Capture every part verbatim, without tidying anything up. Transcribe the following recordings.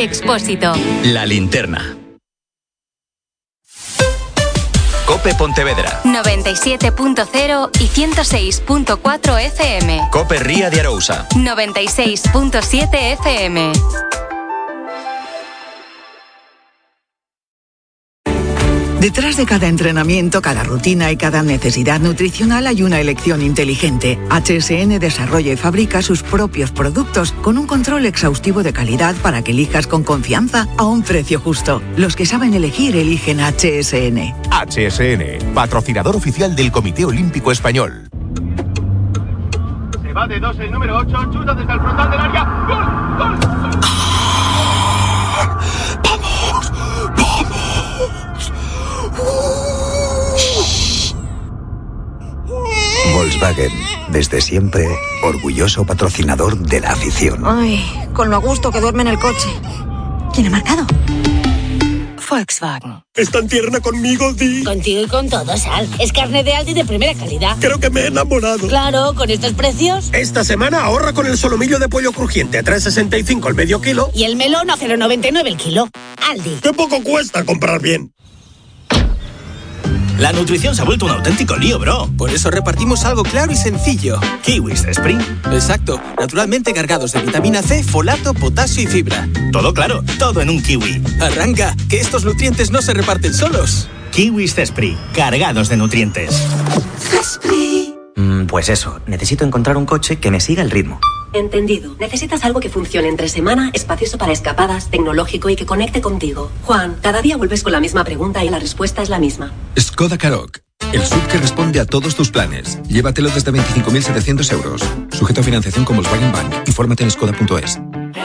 Expósito. La Linterna. Cope Pontevedra. noventa y siete punto cero y ciento seis punto cuatro F M. Cope Ría de Arousa. noventa y seis punto siete F M. Detrás de cada entrenamiento, cada rutina y cada necesidad nutricional hay una elección inteligente. H S N desarrolla y fabrica sus propios productos con un control exhaustivo de calidad para que elijas con confianza a un precio justo. Los que saben elegir eligen H S N. H S N, patrocinador oficial del Comité Olímpico Español. Se va de dos el número ocho, chuta desde el frontal del área. ¡Gol! ¡Gol! ¡Gol! ¡Vamos! ¡Vamos! Volkswagen, desde siempre, orgulloso patrocinador de la afición. Ay, con lo a gusto que duerme en el coche. ¿Quién ha marcado? Volkswagen. ¿Es tan tierna conmigo, Di? Contigo y con todo, Sal. Es carne de Aldi de primera calidad. Creo que me he enamorado. Claro, con estos precios. Esta semana ahorra con el solomillo de pollo crujiente a tres sesenta y cinco el medio kilo. Y el melón a cero noventa y nueve el kilo. Aldi. ¡Qué poco cuesta comprar bien! La nutrición se ha vuelto un auténtico lío, bro. Por eso repartimos algo claro y sencillo. Kiwis Spring. Exacto, naturalmente cargados de vitamina C, folato, potasio y fibra. Todo claro, todo en un kiwi. Arranca, que estos nutrientes no se reparten solos. Kiwis Spring, cargados de nutrientes. Mm, pues eso, necesito encontrar un coche que me siga el ritmo. Entendido. Necesitas algo que funcione entre semana, espacioso para escapadas, tecnológico y que conecte contigo. Juan, cada día vuelves con la misma pregunta y la respuesta es la misma. Skoda Karoq, el S U V que responde a todos tus planes. Llévatelo desde veinticinco mil setecientos euros. Sujeto a financiación con Volkswagen Bank. Infórmate en skoda punto es.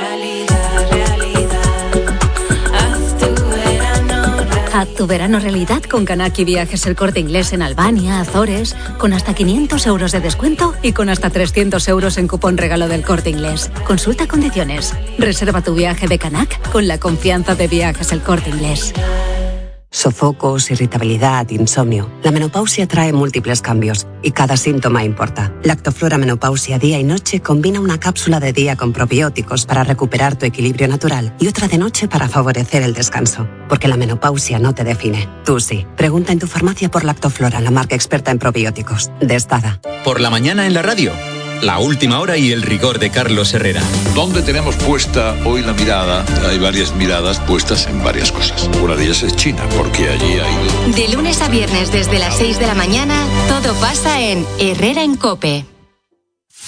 Haz tu verano realidad con Kanaki Viajes El Corte Inglés en Albania, Azores, con hasta quinientos euros de descuento y con hasta trescientos euros en cupón regalo del Corte Inglés. Consulta condiciones. Reserva tu viaje de Canac con la confianza de Viajes El Corte Inglés. Sofocos, irritabilidad, insomnio. La menopausia trae múltiples cambios y cada síntoma importa. Lactoflora Menopausia Día y Noche combina una cápsula de día con probióticos para recuperar tu equilibrio natural y otra de noche para favorecer el descanso. Porque la menopausia no te define. Tú sí. Pregunta en tu farmacia por Lactoflora, la marca experta en probióticos. De Estada. Por la mañana en la radio. La última hora y el rigor de Carlos Herrera. ¿Dónde tenemos puesta hoy la mirada? Hay varias miradas puestas en varias cosas. Una de ellas es China, porque allí ha ido. De lunes a viernes desde las seis de la mañana, todo pasa en Herrera en Cope.